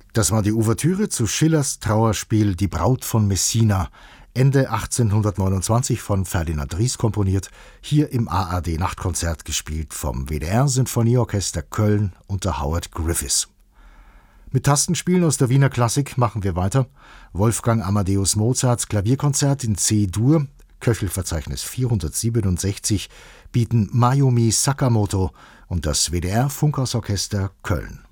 Das war die Ouvertüre zu Schillers Trauerspiel Die Braut von Messina, Ende 1829 von Ferdinand Ries komponiert, hier im ARD-Nachtkonzert gespielt vom WDR-Sinfonieorchester Köln unter Howard Griffiths. Mit Tastenspielen aus der Wiener Klassik machen wir weiter. Wolfgang Amadeus Mozarts Klavierkonzert in C-Dur, Köchelverzeichnis 467, bieten Mayumi Sakamoto und das WDR-Funkhausorchester Köln.